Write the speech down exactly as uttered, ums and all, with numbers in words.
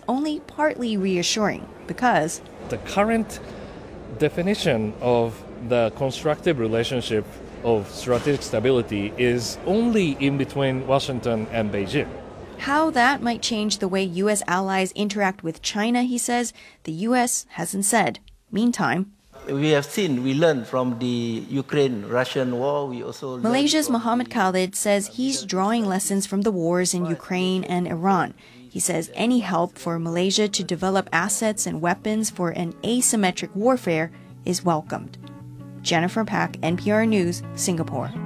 only partly reassuring because the current definition of the constructive relationship of strategic stability is only in between Washington and Beijing. How that might change the way U S allies interact with China, he says, the U S hasn't said. Meantime, we have seen, we learned from the Ukraine-Russian war. We also Malaysia's Muhammad Khalid says he's drawing lessons from the wars in Ukraine and Iran. He says any help for Malaysia to develop assets and weapons for an asymmetric warfare is welcomed. Jennifer Pak, N P R News, Singapore.